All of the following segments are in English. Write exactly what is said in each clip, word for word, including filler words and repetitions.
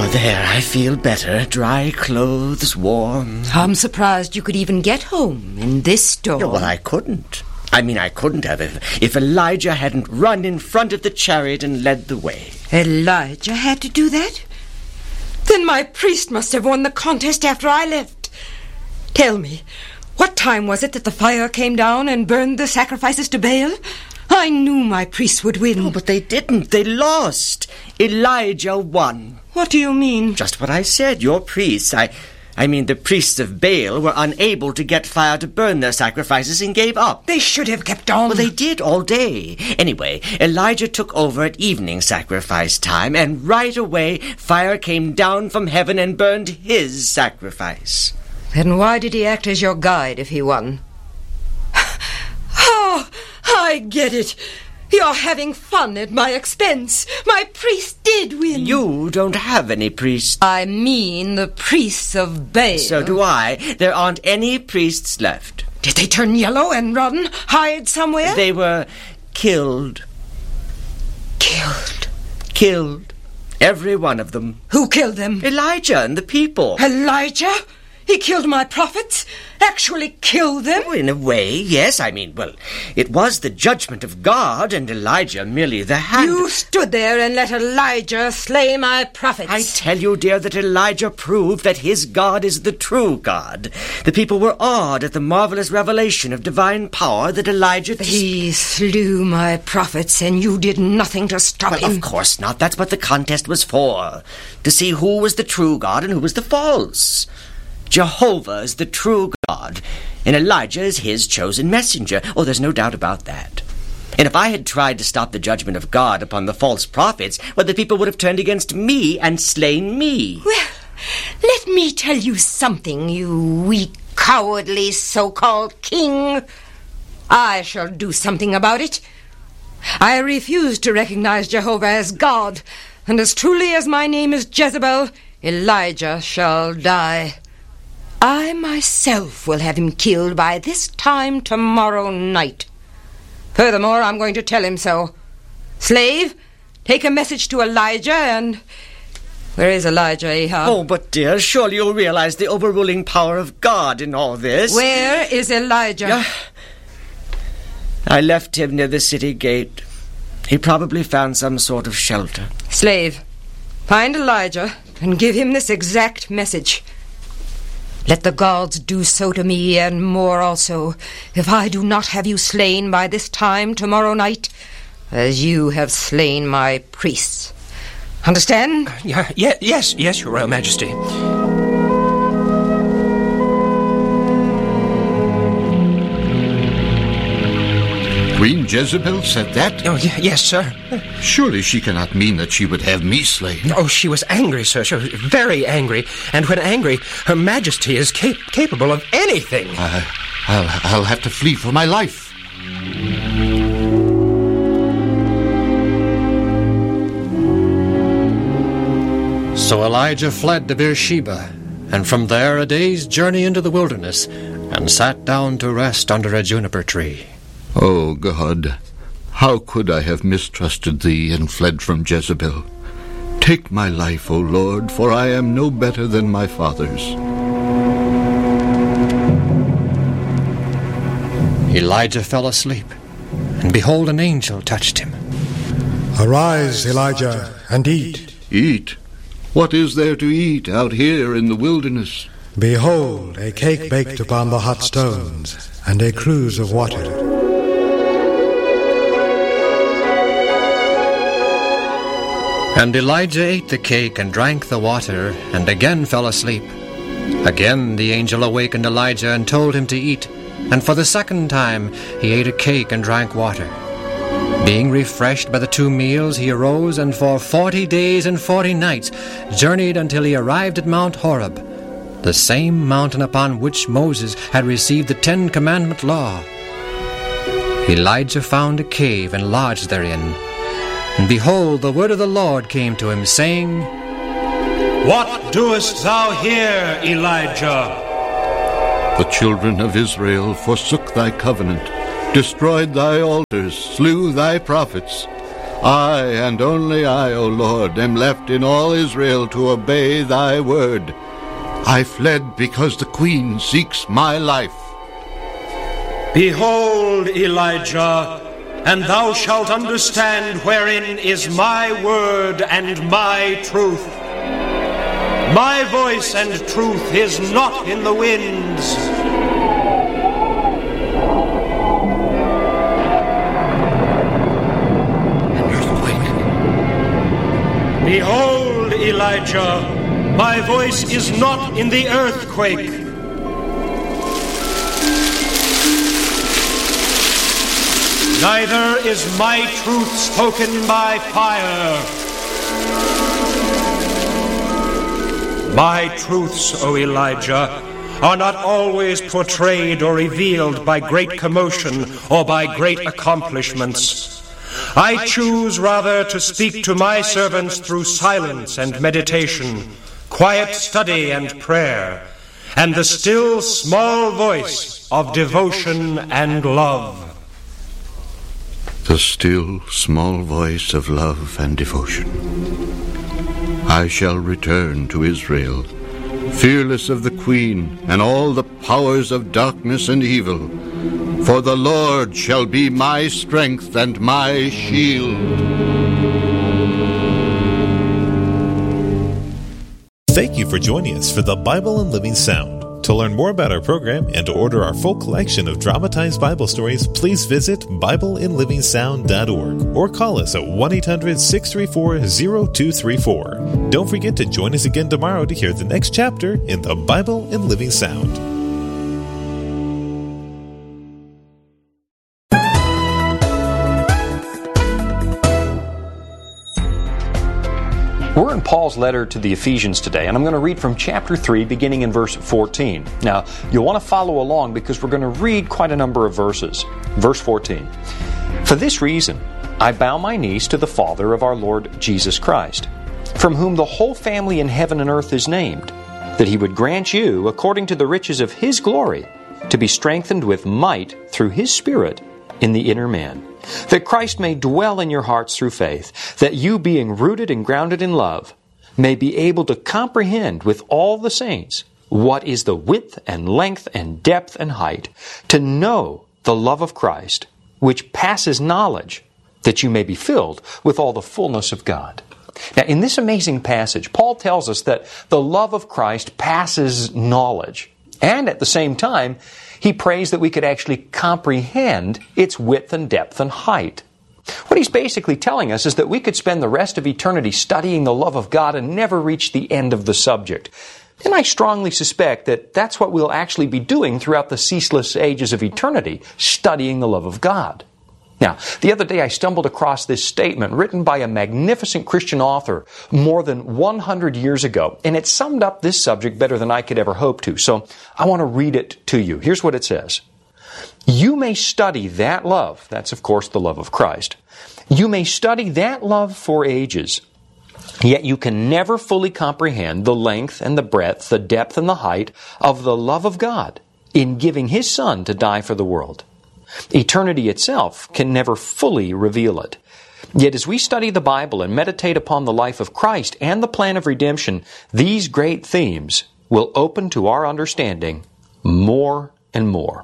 there, I feel better. Dry clothes, warm. I'm surprised you could even get home in this storm. Yeah, well, I couldn't. I mean, I couldn't have if, if Elijah hadn't run in front of the chariot and led the way. Elijah had to do that? Then my priest must have won the contest after I left. Tell me, what time was it that the fire came down and burned the sacrifices to Baal? I knew my priests would win. Oh, but they didn't. They lost. Elijah won. What do you mean? Just what I said. Your priests, I... I mean, the priests of Baal were unable to get fire to burn their sacrifices and gave up. They should have kept on. Well, they did all day. Anyway, Elijah took over at evening sacrifice time, and right away, fire came down from heaven and burned his sacrifice. Then why did he act as your guide if he won? Oh, I get it. You're having fun at my expense. My priest did win. You don't have any priests. I mean the priests of Baal. So do I. There aren't any priests left. Did they turn yellow and run, hide somewhere? They were killed. Killed? Killed. Every one of them. Who killed them? Elijah and the people. Elijah? He killed my prophets? Actually killed them? Oh, in a way, yes. I mean, well, it was the judgment of God, and Elijah merely the hand... You stood there and let Elijah slay my prophets. I tell you, dear, that Elijah proved that his God is the true God. The people were awed at the marvelous revelation of divine power that Elijah... He slew my prophets, and you did nothing to stop well, him. Of course not. That's what the contest was for. To see who was the true God and who was the false. Jehovah is the true God, and Elijah is his chosen messenger. Oh, there's no doubt about that. And if I had tried to stop the judgment of God upon the false prophets, well, the people would have turned against me and slain me. Well, let me tell you something, you weak, cowardly so-called king. I shall do something about it. I refuse to recognize Jehovah as God, and as truly as my name is Jezebel, Elijah shall die. I myself will have him killed by this time tomorrow night. Furthermore, I'm going to tell him so. Slave, take a message to Elijah and... Where is Elijah, Ahab? Oh, but dear, surely you'll realize the overruling power of God in all this. Where is Elijah? Yeah. I left him near the city gate. He probably found some sort of shelter. Slave, find Elijah and give him this exact message. Let the gods do so to me, and more also, if I do not have you slain by this time tomorrow night, as you have slain my priests. Understand? Uh, yeah, yeah, yes, yes, Your Royal Majesty. Queen Jezebel said that? Oh, y- yes, sir. Surely she cannot mean that she would have me slain. Oh, she was angry, sir. She was very angry. And when angry, Her Majesty is cap- capable of anything. Uh, I'll, I'll have to flee for my life. So Elijah fled to Beersheba, and from there a day's journey into the wilderness, and sat down to rest under a juniper tree. Oh, God, how could I have mistrusted thee and fled from Jezebel? Take my life, O Lord, for I am no better than my fathers. Elijah fell asleep, and behold, an angel touched him. Arise, Elijah, and eat. Eat? What is there to eat out here in the wilderness? Behold, a cake baked upon the hot stones, and a cruse of water. And Elijah ate the cake and drank the water, and again fell asleep. Again the angel awakened Elijah and told him to eat, and for the second time he ate a cake and drank water. Being refreshed by the two meals, he arose and for forty days and forty nights journeyed until he arrived at Mount Horeb, the same mountain upon which Moses had received the Ten Commandment law. Elijah found a cave and lodged therein. And behold, the word of the Lord came to him, saying, What doest thou here, Elijah? The children of Israel forsook thy covenant, destroyed thy altars, slew thy prophets. I, and only I, O Lord, am left in all Israel to obey thy word. I fled because the queen seeks my life. Behold, Elijah, and thou shalt understand wherein is my word and my truth. My voice and truth is not in the winds. Behold, Elijah, my voice is not in the earthquake. Neither is my truth spoken by fire. My truths, O Elijah, are not always portrayed or revealed by great commotion or by great accomplishments. I choose rather to speak to my servants through silence and meditation, quiet study and prayer, and the still small voice of devotion and love. The still small voice of love and devotion. I shall return to Israel, fearless of the queen and all the powers of darkness and evil. For the Lord shall be my strength and my shield. Thank you for joining us for the Bible in Living Sound. To learn more about our program and to order our full collection of dramatized Bible stories, please visit Bible in Living Sound dot org or call us at one eight hundred, six three four, zero two three four. Don't forget to join us again tomorrow to hear the next chapter in the Bible in Living Sound. We're in Paul's letter to the Ephesians today, and I'm going to read from chapter three, beginning in verse fourteen. Now, you'll want to follow along because we're going to read quite a number of verses. Verse fourteen. For this reason, I bow my knees to the Father of our Lord Jesus Christ, from whom the whole family in heaven and earth is named, that He would grant you, according to the riches of His glory, to be strengthened with might through His Spirit in the inner man, that Christ may dwell in your hearts through faith, that you, being rooted and grounded in love, may be able to comprehend with all the saints what is the width and length and depth and height, to know the love of Christ, which passes knowledge, that you may be filled with all the fullness of God. Now, in this amazing passage, Paul tells us that the love of Christ passes knowledge, and at the same time, he prays that we could actually comprehend its width and depth and height. What he's basically telling us is that we could spend the rest of eternity studying the love of God and never reach the end of the subject. And I strongly suspect that that's what we'll actually be doing throughout the ceaseless ages of eternity, studying the love of God. Now, the other day I stumbled across this statement written by a magnificent Christian author more than one hundred years ago, and it summed up this subject better than I could ever hope to. So I want to read it to you. Here's what it says. You may study that love, that's of course the love of Christ. You may study that love for ages, yet you can never fully comprehend the length and the breadth, the depth and the height of the love of God in giving His Son to die for the world. Eternity itself can never fully reveal it. Yet as we study the Bible and meditate upon the life of Christ and the plan of redemption, these great themes will open to our understanding more and more.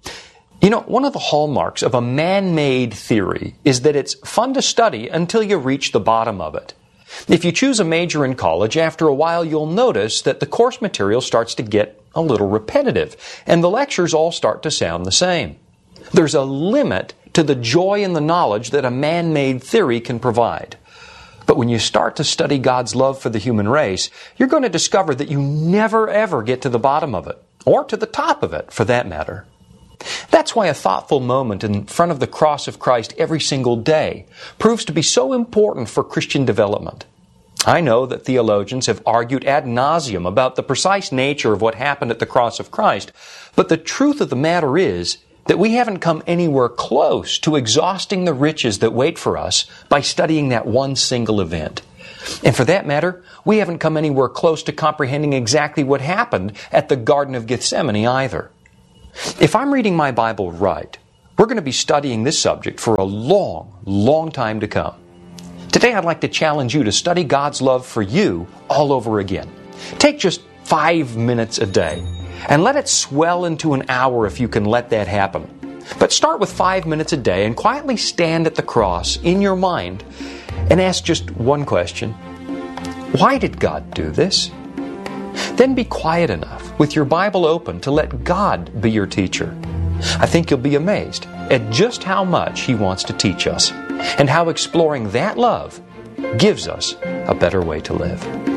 You know, one of the hallmarks of a man-made theory is that it's fun to study until you reach the bottom of it. If you choose a major in college, after a while you'll notice that the course material starts to get a little repetitive, and the lectures all start to sound the same. There's a limit to the joy and the knowledge that a man-made theory can provide. But when you start to study God's love for the human race, you're going to discover that you never ever get to the bottom of it, or to the top of it, for that matter. That's why a thoughtful moment in front of the cross of Christ every single day proves to be so important for Christian development. I know that theologians have argued ad nauseum about the precise nature of what happened at the cross of Christ, but the truth of the matter is that we haven't come anywhere close to exhausting the riches that wait for us by studying that one single event. And for that matter, we haven't come anywhere close to comprehending exactly what happened at the Garden of Gethsemane either. If I'm reading my Bible right, we're going to be studying this subject for a long, long time to come. Today I'd like to challenge you to study God's love for you all over again. Take just five minutes a day and let it swell into an hour if you can let that happen. But start with five minutes a day and quietly stand at the cross in your mind and ask just one question. Why did God do this? Then be quiet enough with your Bible open to let God be your teacher. I think you'll be amazed at just how much He wants to teach us and how exploring that love gives us a better way to live.